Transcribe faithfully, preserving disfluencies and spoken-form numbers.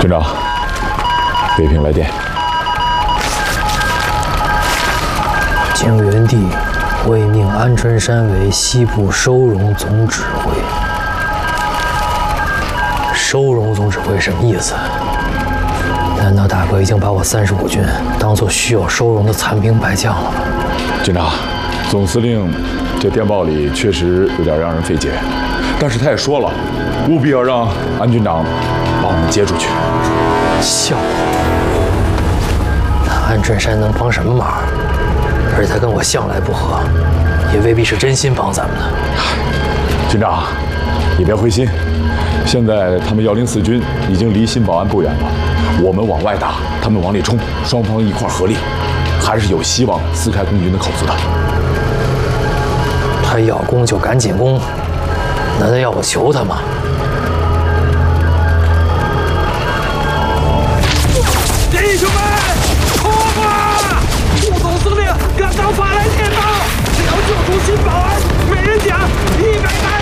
军长，北平来电。 景元帝委命安春山为西部收容总指挥。收容总指挥什么意思？难道大哥已经把我三十五军当做需要收容的残兵败将了吗？ 军长，总司令这电报里确实有点让人费解，但是他也说了，务必要让安军长把我们接出去。 笑话！那安春山能帮什么忙？而且他跟我向来不和，也未必是真心帮咱们的。 军长，你别灰心，现在他们幺零四军已经离新保安不远了，我们往外打，他们往里冲，双方一块合力，还是有希望撕开共军的口子的。 他要攻就赶紧攻，难道要我求他吗？